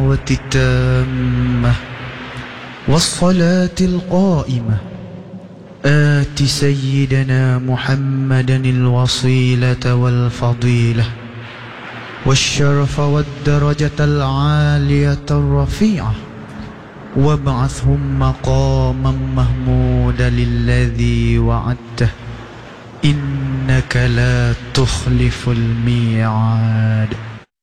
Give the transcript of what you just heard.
الدعوة التامة والصلاة القائمة آت سيدنا محمدا الوصيلة والفضيلة والشرف والدرجة العالية الرفيعة وابعثهم مقاما محمودا الذي وعدته إنك لا تخلف الميعاد.